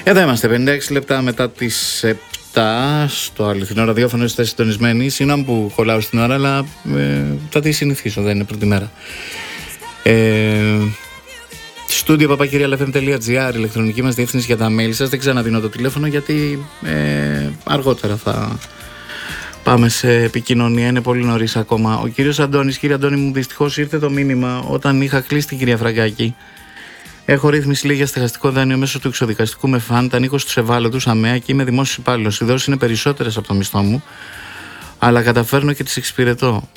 Εδώ είμαστε, 56 λεπτά μετά τις 7 στο αληθινό ραδιόφωνο. Είστε συντονισμένοι. Συγγνώμη που κολλάω στην ώρα, αλλά θα τη συνηθίσω, δεν είναι πρώτη μέρα. Στούντιο papakirialfm.gr, ηλεκτρονική μας διεύθυνση για τα mail σας. Δεν ξαναδίνω το τηλέφωνο γιατί αργότερα θα πάμε σε επικοινωνία. Είναι πολύ νωρίς ακόμα. Ο κύριος Αντώνης, κύριε Αντώνη μου, δυστυχώς ήρθε το μήνυμα όταν είχα κλείσει την κυρία Φραγκάκη. Έχω ρύθμιση λίγη για στεγαστικό δάνειο μέσω του εξοδικαστικού με φαν. Τα ανήκω στους ευάλωτους ΑΜΕΑ και είμαι δημόσιος υπάλληλος. Οι δόσεις είναι περισσότερες από το μισθό μου, αλλά καταφέρνω και τις εξυπηρετώ.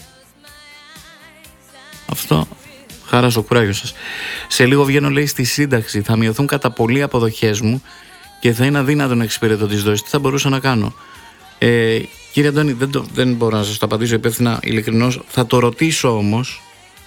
Αυτό. Χαρά στο κουράγιο σας. Σε λίγο βγαίνω, λέει, στη σύνταξη. Θα μειωθούν κατά πολύ οι αποδοχές μου και θα είναι αδύνατο να εξυπηρετώ τις δόσεις. Τι θα μπορούσα να κάνω? Κύριε Αντώνη, δεν μπορώ να σας το απαντήσω υπεύθυνα, ειλικρινώς. Θα το ρωτήσω όμως.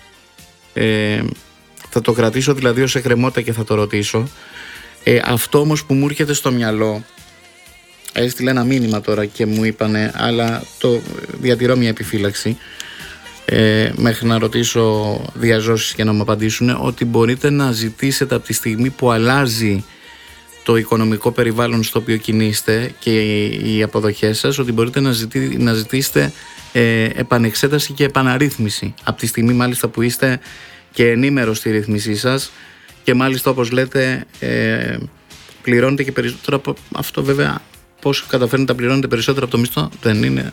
Θα το κρατήσω δηλαδή ως εκκρεμότητα και θα το ρωτήσω. Αυτό όμως που μου έρχεται στο μυαλό, έστειλε ένα μήνυμα τώρα και μου είπανε, αλλά το διατηρώ μια επιφύλαξη μέχρι να ρωτήσω διαζώσεις και να μου απαντήσουν, ότι μπορείτε να ζητήσετε από τη στιγμή που αλλάζει το οικονομικό περιβάλλον στο οποίο κινείστε και οι αποδοχές σας, ότι μπορείτε να ζητήσετε επανεξέταση και επαναρρύθμιση από τη στιγμή μάλιστα που είστε και ενήμερο στη ρύθμισή σας και μάλιστα, όπως λέτε, πληρώνετε και περισσότερο από αυτό. Βέβαια, πώς καταφέρνετε να πληρώνετε περισσότερο από το μισθό δεν είναι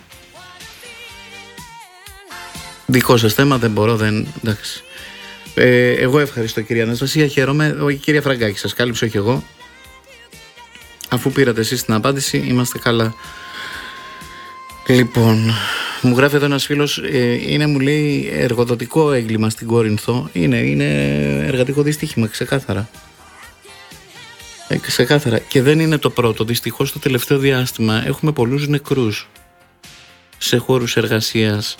δικό σας θέμα, δεν μπορώ, εντάξει. Εγώ ευχαριστώ, κυρία Αναστασία, χαίρομαι. Η κυρία Φραγκάκη σας κάλυψε, όχι εγώ. Αφού πήρατε εσείς την απάντηση, είμαστε καλά. Λοιπόν, μου γράφει εδώ ένας φίλος, είναι, μου λέει, εργοδοτικό έγκλημα στην Κόρινθο. Είναι εργατικό δυστύχημα, ξεκάθαρα. Ξεκάθαρα. Και δεν είναι το πρώτο. Δυστυχώς το τελευταίο διάστημα έχουμε πολλούς νεκρούς σε χώρους εργασίας.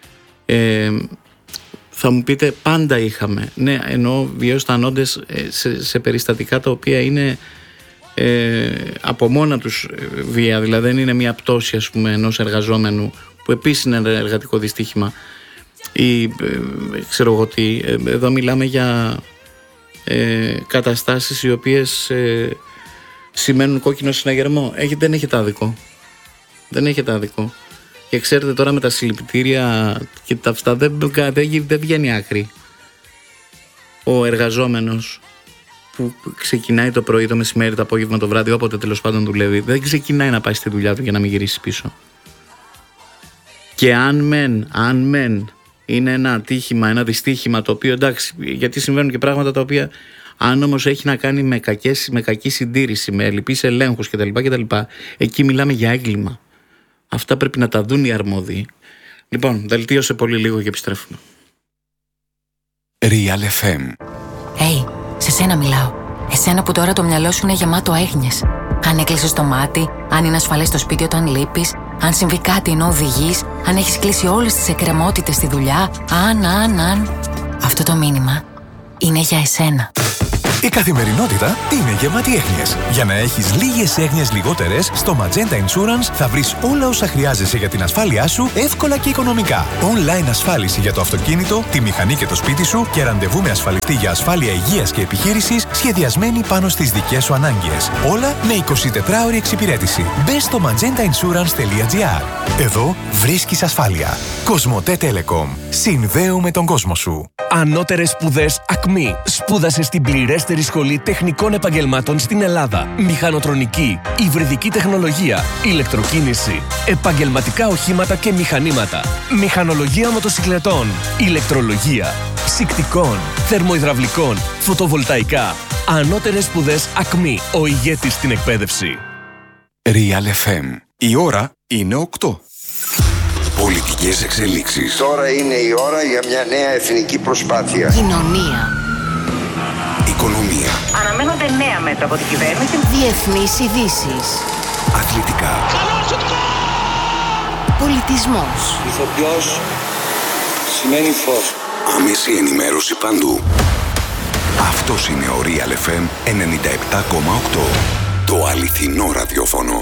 Θα μου πείτε, πάντα είχαμε. Ναι, εννοώ βιαίως θανόντες σε περιστατικά τα οποία είναι από μόνα τους βία, δηλαδή δεν είναι μια πτώση, ας πούμε, ενός εργαζόμενου που επίσης είναι ένα εργατικό δυστύχημα ή ξέρω εγώ τι. Εδώ μιλάμε για καταστάσεις οι οποίες σημαίνουν κόκκινο συναγερμό. Δεν έχετε άδικο. Δεν έχετε άδικο. Και ξέρετε τώρα με τα συλληπιτήρια και τα αυτά δεν βγαίνει άκρη. Ο εργαζόμενος που ξεκινάει το πρωί, το μεσημέρι, το απόγευμα, το βράδυ, όποτε τέλος πάντων δουλεύει, δεν ξεκινάει να πάει στη δουλειά του για να μην γυρίσει πίσω. Και αν μεν είναι ένα ατύχημα, ένα δυστύχημα, το οποίο εντάξει, γιατί συμβαίνουν και πράγματα τα οποία, αν όμως έχει να κάνει με κακή συντήρηση, με ελλειπείς ελέγχους κτλ., εκεί μιλάμε για έγκλημα. Αυτά πρέπει να τα δουν οι αρμόδιοι. Λοιπόν, δελτίωσε πολύ λίγο και επιστρέφουμε. Real FM. Hey, σε σένα μιλάω. Εσένα που τώρα το μυαλό σου είναι γεμάτο έγνοιες. Αν έκλεισες το μάτι, αν είναι ασφαλές στο σπίτι όταν λείπεις, αν συμβεί κάτι ενώ οδηγείς, αν έχεις κλείσει όλες τις εκκρεμότητες στη δουλειά, αν. Αυτό το μήνυμα είναι για εσένα. Η καθημερινότητα είναι γεμάτη έγνοιες. Για να έχεις λίγες έγνοιες λιγότερες, στο Magenta Insurance θα βρεις όλα όσα χρειάζεσαι για την ασφάλειά σου εύκολα και οικονομικά. Online ασφάλιση για το αυτοκίνητο, τη μηχανή και το σπίτι σου και ραντεβού με ασφαλιστή για ασφάλεια υγείας και επιχείρησης σχεδιασμένη πάνω στις δικές σου ανάγκες. Όλα με 24ωρη εξυπηρέτηση. Μπες στο magentainsurance.gr. Εδώ βρίσκεις ασφάλεια. Κοσμοτέ Telecom. Συνδέουμε τον κόσμο σου. Ανώτερες σπουδές ΑΚΜΗ. Σπούδασε στην πληρέστερη σχολή τεχνικών επαγγελμάτων στην Ελλάδα. Μηχανοτρονική, υβριδική τεχνολογία, ηλεκτροκίνηση, επαγγελματικά οχήματα και μηχανήματα, μηχανολογία μοτοσικλετών, ηλεκτρολογία, ψυκτικών, θερμοϊδραυλικών, φωτοβολταϊκά. Ανώτερες σπουδές ΑΚΜΗ. Ο ηγέτης στην εκπαίδευση. Real FM. Η ώρα είναι 8. Πολιτικές εξελίξεις. Τώρα είναι η ώρα για μια νέα εθνική προσπάθεια. Κοινωνία. Οικονομία. Αναμένονται νέα μέτρα από την κυβέρνηση. Διεθνείς ειδήσεις. Αθλητικά. Πολιτισμός. Ηθοποιός σημαίνει φως. Άμεση ενημέρωση παντού. Αυτός είναι ο Real FM 97,8. Το αληθινό ραδιόφωνο.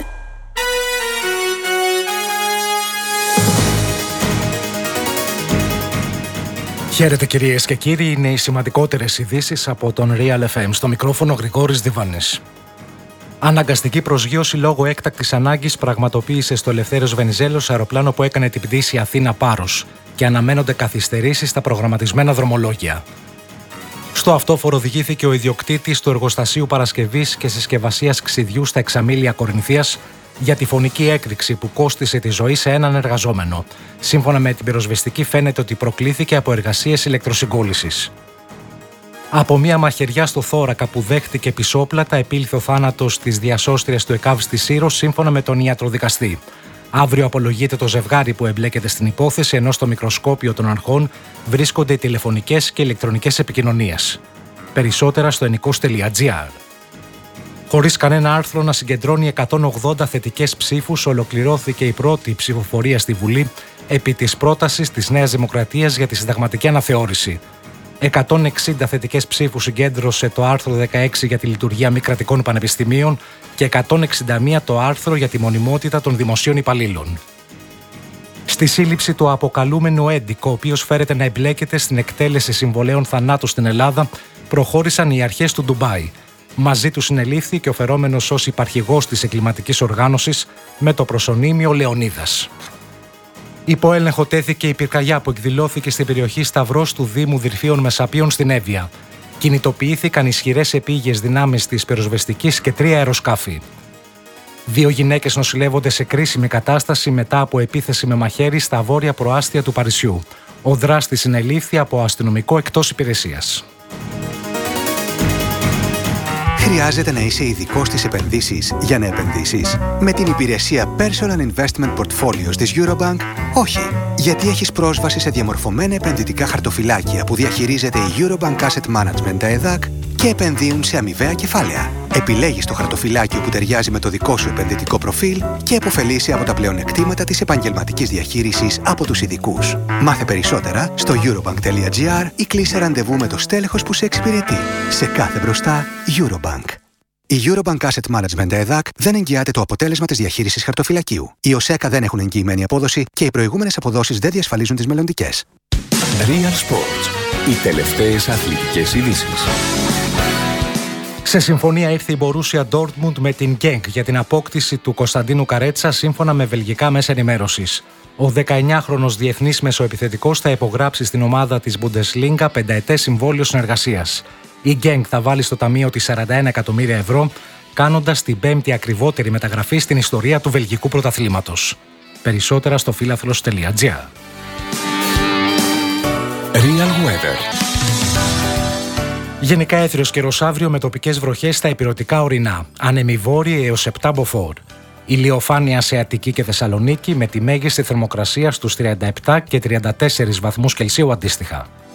Χαίρετε κυρίες και κύριοι, είναι οι σημαντικότερες ειδήσεις από τον Real FM. Στο μικρόφωνο Γρηγόρης Διβανής. Αναγκαστική προσγείωση λόγω έκτακτης ανάγκης πραγματοποίησε στο Ελευθέριος Βενιζέλος αεροπλάνο που έκανε την πτήση Αθήνα-Πάρος και αναμένονται καθυστερήσεις στα προγραμματισμένα δρομολόγια. Στο αυτόφορο οδηγήθηκε ο ιδιοκτήτης του εργοστασίου παρασκευής και συσκευασίας ξυδιού στα Εξαμήλια Κορινθίας για τη φωνική έκρηξη που κόστισε τη ζωή σε έναν εργαζόμενο. Σύμφωνα με την πυροσβεστική, φαίνεται ότι προκλήθηκε από εργασίες ηλεκτροσυγκόλλησης. Από μια μαχαιριά στο θώρακα που δέχτηκε πισόπλατα, επήλθε ο θάνατος της διασώστριας του ΕΚΑΒ στη Σύρο, σύμφωνα με τον ιατροδικαστή. Αύριο απολογείται το ζευγάρι που εμπλέκεται στην υπόθεση, ενώ στο μικροσκόπιο των αρχών βρίσκονται οι τηλεφωνικές και ηλεκτρονικές επικοινωνίες. Περισσότερα στο ennikos.gr. Χωρίς κανένα άρθρο να συγκεντρώνει 180 θετικές ψήφους, ολοκληρώθηκε η πρώτη ψηφοφορία στη Βουλή επί της πρότασης της Νέας Δημοκρατίας για τη συνταγματική αναθεώρηση. 160 θετικές ψήφους συγκέντρωσε το άρθρο 16 για τη λειτουργία μη κρατικών πανεπιστημίων και 161 το άρθρο για τη μονιμότητα των δημοσίων υπαλλήλων. Στη σύλληψη του αποκαλούμενου Έντικο, ο οποίος φέρεται να εμπλέκεται στην εκτέλεση συμβολέων θανάτου στην Ελλάδα, προχώρησαν οι αρχές του Ντουμπάι. Μαζί του συνελήφθη και ο φερόμενος ως υπαρχηγός της εγκληματικής οργάνωσης με το προσωνύμιο Λεωνίδας. Υπό έλεγχο τέθηκε η πυρκαγιά που εκδηλώθηκε στην περιοχή Σταυρός του Δήμου Δυρφίων Μεσαπίων στην Εύβοια. Κινητοποιήθηκαν ισχυρές επίγειες δυνάμεις της πυροσβεστικής και 3 αεροσκάφη. 2 γυναίκες νοσηλεύονται σε κρίσιμη κατάσταση μετά από επίθεση με μαχαίρι στα βόρεια προάστια του Παρισιού. Ο δράστης συνελήφθη από αστυνομικό εκτός υπηρεσίας. Χρειάζεται να είσαι ειδικός στις επενδύσεις για να επενδύσεις? Με την υπηρεσία Personal Investment Portfolios της Eurobank, όχι. Γιατί έχεις πρόσβαση σε διαμορφωμένα επενδυτικά χαρτοφυλάκια που διαχειρίζεται η Eurobank Asset Management ΕΔΑΚ και επενδύουν σε αμοιβαία κεφάλαια. Επιλέγεις το χαρτοφυλάκιο που ταιριάζει με το δικό σου επενδυτικό προφίλ και επωφελείσαι από τα πλεονεκτήματα της επαγγελματικής διαχείρισης από τους ειδικούς. Μάθε περισσότερα στο eurobank.gr ή κλείσε ραντεβού με το στέλεχος που σε εξυπηρετεί. Σε κάθε μπροστά, Eurobank. Η Eurobank Asset Management ΕΔΑΚ δεν εγγυάται το αποτέλεσμα της διαχείρισης χαρτοφυλακίου. Οι ΟΣΕΚΑ δεν έχουν εγγυημένη απόδοση και οι προηγούμενες αποδόσεις δεν διασφαλίζουν τις μελλοντικές. Real Sports. Οι τελευταίες αθλητικές ειδήσεις. Σε συμφωνία ήρθε η Borussia Dortmund με την Genk για την απόκτηση του Κωνσταντίνου Καρέτσα, σύμφωνα με βελγικά μέσα ενημέρωσης. Ο 19χρονος διεθνής μεσοεπιθετικός θα υπογράψει στην ομάδα της Bundesliga 5ετές συμβόλαιο συνεργασίας. Η Genk θα βάλει στο ταμείο της 41 εκατομμύρια ευρώ, κάνοντας την 5η ακριβότερη μεταγραφή στην ιστορία του βελγικού πρωταθλήματος. Περισσότερα στο philathlos.gr. Real Weather. Γενικά έθριος καιρός αύριο με τοπικές βροχές στα ηπειρωτικά ορεινά. Άνεμοι βόρειοι έως 7 μποφόρ. Ηλιοφάνεια σε Αττική και Θεσσαλονίκη με τη μέγιστη θερμοκρασία στους 37 και 34 βαθμούς Κελσίου αντίστοιχα.